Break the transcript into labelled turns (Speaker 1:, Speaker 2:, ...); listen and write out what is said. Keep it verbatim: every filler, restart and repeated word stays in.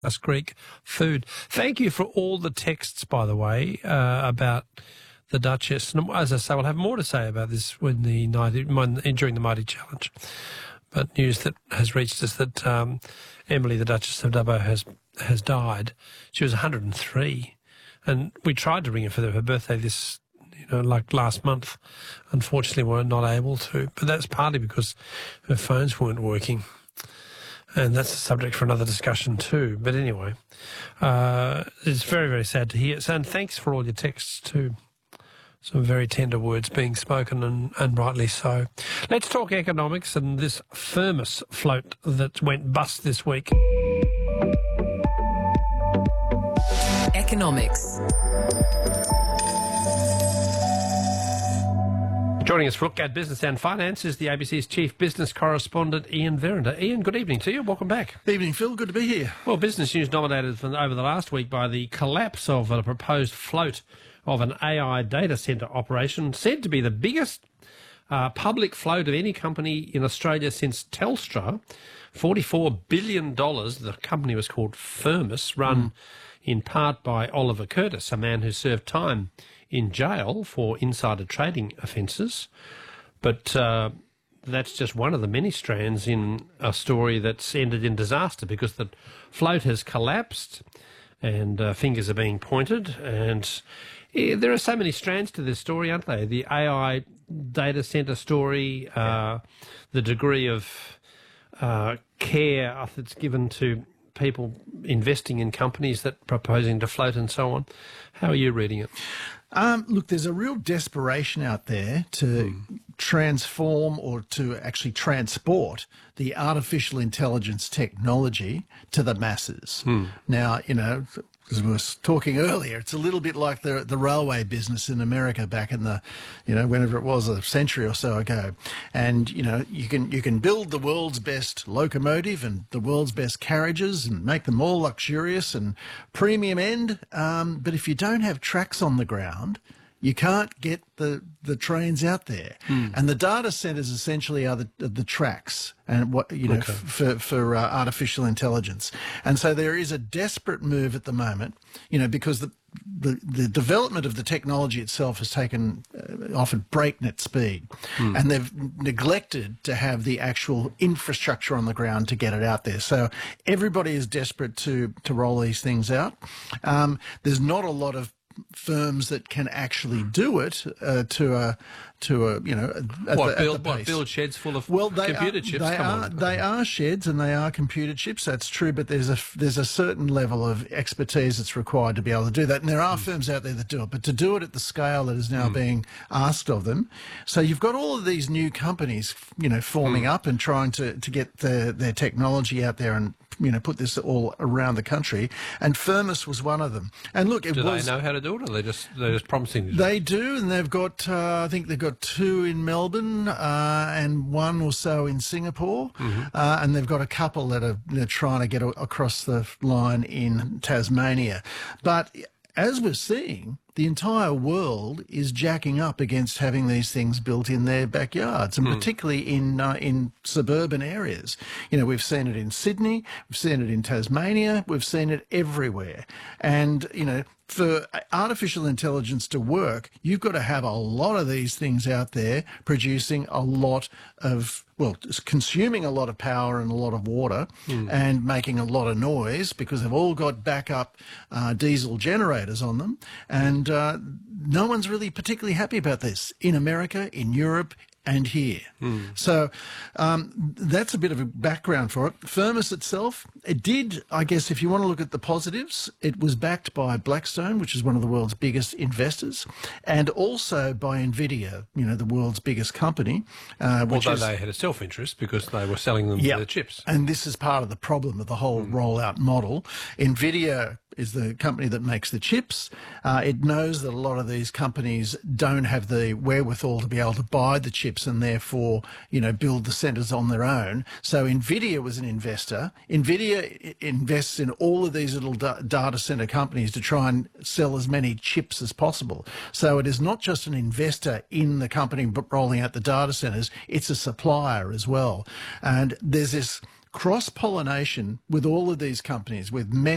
Speaker 1: Us Greek food. Thank you for all the texts, by the way, uh, about the Duchess. And as I say, we'll have more to say about this when the ninety, when, during the Mighty Challenge. But news that has reached us that um, Emily, the Duchess of Dubbo, has has died. She was one hundred and three, and we tried to ring her for her birthday this, you know, like last month. Unfortunately, we were not able to. But that's partly because her phones weren't working. And that's a subject for another discussion too. But anyway, uh, it's very, very sad to hear. And thanks for all your texts too. Some very tender words being spoken, and, and rightly so. Let's talk economics and this Firmus float that went bust this week.
Speaker 2: Economics.
Speaker 1: Joining us for Look at Business and Finance is the A B C's Chief Business Correspondent, Ian Verrinder. Ian, good evening to you. Welcome back.
Speaker 3: Evening, Phil. Good to be here.
Speaker 1: Well, Business News dominated from over the last week by the collapse of a proposed float of an A I data centre operation, said to be the biggest uh, public float of any company in Australia since Telstra. forty-four billion dollars. The company was called Firmus, run mm. in part by Oliver Curtis, a man who served time in jail for insider trading offences. But uh, that's just one of the many strands in a story that's ended in disaster, because the float has collapsed and uh, fingers are being pointed. And yeah, there are so many strands to this story, aren't they? The A I data centre story, uh, yeah. the degree of uh, care that's given to people investing in companies that are proposing to float and so on. How are you reading it?
Speaker 3: Um, look, there's a real desperation out there to mm. transform or to actually transport the artificial intelligence technology to the masses. Mm. Now, you know, as we were talking earlier, it's a little bit like the the railway business in America back in the, you know, whenever it was, a century or so ago. And, you know, you can you can build the world's best locomotive and the world's best carriages and make them all luxurious and premium end. Um, but if you don't have tracks on the ground, you can't get the, the trains out there. Mm. And the data centres essentially are the, the tracks and what, you know, okay. for, for uh, artificial intelligence. And so there is a desperate move at the moment, you know, because the, the, the development of the technology itself has taken uh, often breakneck speed. Mm. And they've neglected to have the actual infrastructure on the ground to get it out there. So everybody is desperate to, to roll these things out. Um, there's not a lot of firms that can actually do it uh, to a to a you know at
Speaker 1: what,
Speaker 3: the,
Speaker 1: build,
Speaker 3: at the
Speaker 1: what build sheds full of
Speaker 3: well, they
Speaker 1: computer
Speaker 3: are,
Speaker 1: chips.
Speaker 3: They
Speaker 1: Come
Speaker 3: are
Speaker 1: on.
Speaker 3: they are sheds and they are computer chips. That's true, but there's a there's a certain level of expertise that's required to be able to do that. And there are mm. firms out there that do it, but to do it at the scale that is now mm. being asked of them, so you've got all of these new companies, you know, forming mm. up and trying to to get the, their technology out there and, you know, put this all around the country, and Firmus was one of them. And look, it
Speaker 1: do
Speaker 3: was,
Speaker 1: they know how to do it, or they just they're just promising to do
Speaker 3: they
Speaker 1: it?
Speaker 3: do, and they've got uh, I think they've got two in Melbourne uh, and one or so in Singapore, mm-hmm. uh, and they've got a couple that are they're trying to get a- across the line in Tasmania. But as we're seeing, the entire world is jacking up against having these things built in their backyards, and mm. particularly in uh, in suburban areas. You know, we've seen it in Sydney, we've seen it in Tasmania, we've seen it everywhere. And, you know, for artificial intelligence to work, you've got to have a lot of these things out there producing a lot of, well, consuming a lot of power and a lot of water mm. and making a lot of noise, because they've all got backup uh, diesel generators on them. And uh, no one's really particularly happy about this in America, in Europe, and here. Mm. So um, that's a bit of a background for it. Firmus itself, it did, I guess, if you want to look at the positives, it was backed by Blackstone, which is one of the world's biggest investors, and also by NVIDIA, you know, the world's biggest company. Uh, which
Speaker 1: Although
Speaker 3: is,
Speaker 1: they had a self-interest because they were selling them
Speaker 3: yep.
Speaker 1: the chips.
Speaker 3: And this is part of the problem of the whole mm. rollout model. NVIDIA is the company that makes the chips. Uh, it knows that a lot of these companies don't have the wherewithal to be able to buy the chips and therefore, you know, build the centres on their own. So NVIDIA was an investor. NVIDIA invests in all of these little da- data centre companies to try and sell as many chips as possible. So it is not just an investor in the company rolling out the data centres, it's a supplier as well. And there's this cross-pollination with all of these companies, with Meta,